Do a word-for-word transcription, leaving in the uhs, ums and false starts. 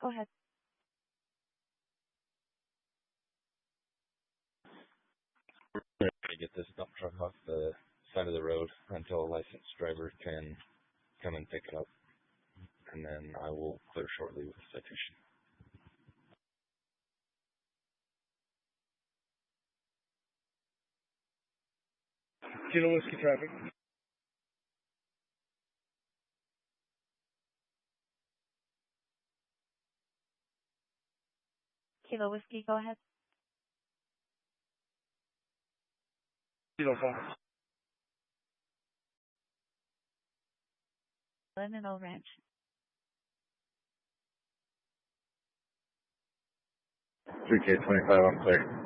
Go ahead. We're trying to get this dump truck off the side of the road until a licensed driver can come and pick it up. And then I will clear shortly with the citation. Kilo Whiskey traffic. Kilo Whiskey, go ahead. Kilo Fox. Lennon Old Ranch. three K twenty-five, I'm clear.